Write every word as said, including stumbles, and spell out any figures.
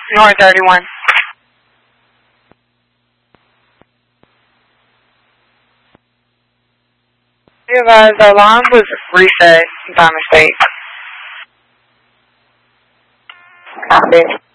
North thirty-one. Be advised, the alarm was reset by mistake. Copy.